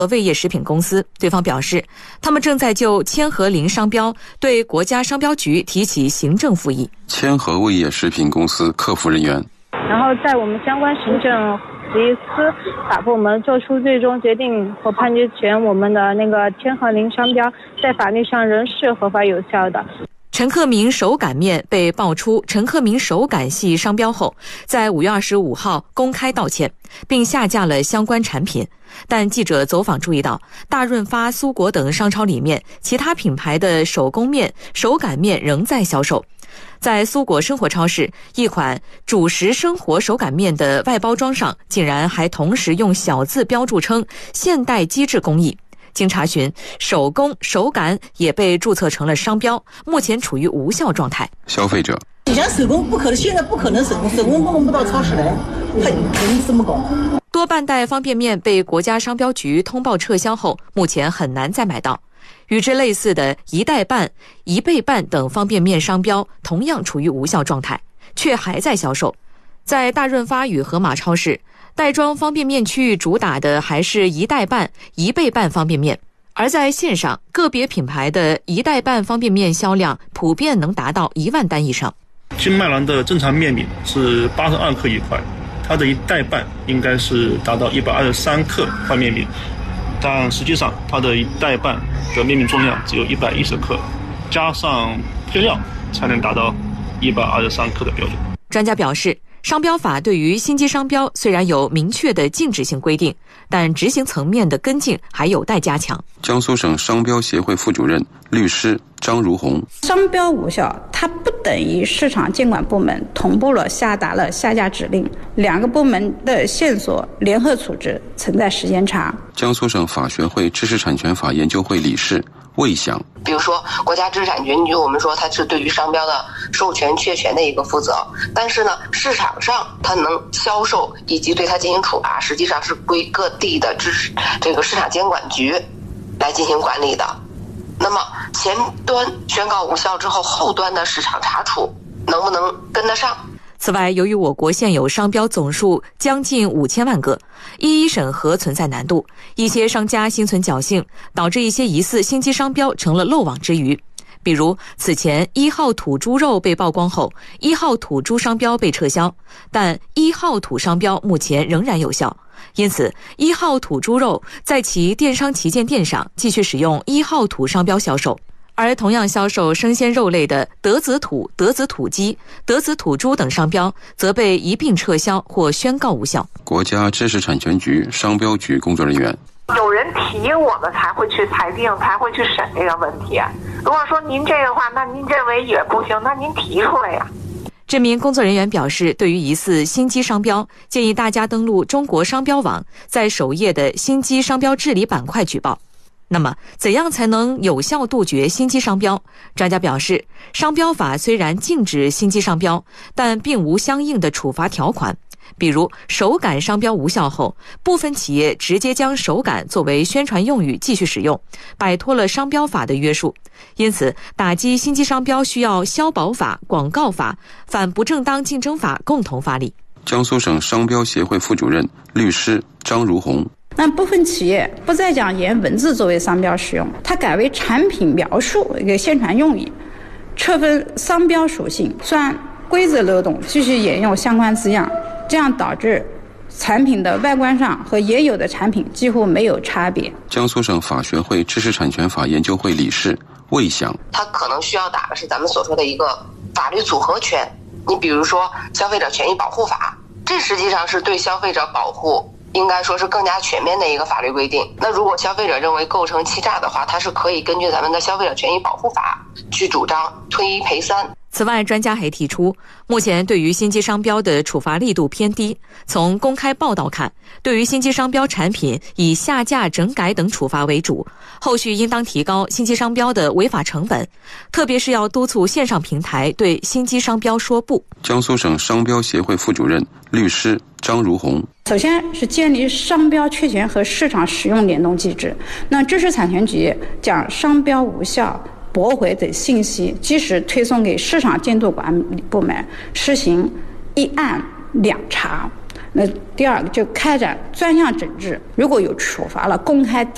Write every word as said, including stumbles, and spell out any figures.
味业食品公司，对方表示，他们正在就千和苓商标对国家商标局提起行政复议。 千和味业食品公司客服人员， 然后在我们相关行政及司法部门做出最终决定和判决前，我们的那个千和苓商标在法律上仍是合法有效的。 陈克明手擀面被爆出陈克明手擀系商标后，在五月二十五号公开道歉，并下架了相关产品。但记者走访注意到，大润发、苏果等商超里面其他品牌的手工面、手擀面仍在销售。在苏果生活超市，一款主食生活手擀面的外包装上，竟然还同时用小字标注称现代机制工艺。经查询，手工手擀也被注册成了商标，目前处于无效状态。 消费者， 以前手工不可能，现在不可能手工，手工都弄不到超市来，还能这么搞？ 多半袋方便面被国家商标局通报撤销后，目前很难再买到。与之类似的一袋半、一倍半等方便面商标同样处于无效状态，却还在销售。在大润发与盒马超市，袋装方便面区域主打的还是一袋半、一倍半方便面，而在线上，个别品牌的一袋半方便面销量普遍能达到一万单以上。 金麦郎的正常面饼是八十二克一块，它的一袋半应该是达到一百二十三克方便面，但实际上它的一袋半的面饼重量只有一百一十克，加上配料才能达到一百二十三克的标准。 专家表示，商标法对于新机商标虽然有明确的禁止性规定，但执行层面的跟进还有待加强。 江苏省商标协会副主任、律师张如红， 商标无效，它不等于市场监管部门同步了下达了下架指令，两个部门的线索联合处置存在时间差。 江苏省法学会知识产权法研究会理事魏翔， 比如说国家知识产权局，我们说它是对于商标的授权确权的一个负责，但是呢，市场上它能销售以及对它进行处罚，实际上是归各地的知识这个市场监管局来进行管理的。那么前端宣告无效之后，后端的市场查处能不能跟得上？ 此外，由于我国现有商标总数将近五千万个，一一审核存在难度，一些商家心存侥幸，导致一些疑似新机商标成了漏网之鱼。比如此前一号土猪肉被曝光后，一号土猪商标被撤销，但一号土商标目前仍然有效，因此一号土猪肉在其电商旗舰店上继续使用一号土商标销售。而同样销售生鲜肉类的德子土、德子土鸡、德子土猪等商标则被一并撤销或宣告无效。 国家知识产权局商标局工作人员， 有人提我们才会去裁定，才会去审这个问题。如果说您这个话，那您认为也不行，那您提出来呀。 这名工作人员表示，对于疑似新机商标，建议大家登录中国商标网，在首页的新机商标治理板块举报。那么怎样才能有效杜绝新机商标？专家表示，商标法虽然禁止新机商标，但并无相应的处罚条款。比如手擀商标无效后，部分企业直接将手擀作为宣传用语继续使用，摆脱了商标法的约束。因此，打击新机商标需要消保法、广告法、反不正当竞争法共同发力。 江苏省商标协会副主任、律师张如红， 那部分企业不再将言文字作为商标使用，它改为产品描述一个宣传用语，确分商标属性，钻规则漏洞，继续沿用相关字样，这样导致产品的外观上和原有的产品几乎没有差别。 江苏省法学会知识产权法研究会理事魏翔， 它可能需要打的是咱们所说的一个法律组合拳。你比如说消费者权益保护法，这实际上是对消费者保护应该说是更加全面的一个法律规定。那如果消费者认为构成欺诈的话，它是可以根据咱们的消费者权益保护法去主张推一赔三。 此外，专家还提出，目前对于新机商标的处罚力度偏低。从公开报道看，对于新机商标产品以下架、整改等处罚为主，后续应当提高新机商标的违法成本，特别是要督促线上平台对新机商标说不。 江苏省商标协会副主任、律师张如红， 首先是建立商标确权和市场使用联动机制。那知识产权局将商标无效、驳回等信息及时推送给市场监督管理部门，实行一案两查。那第二个就开展专项整治，如果有处罚了，公开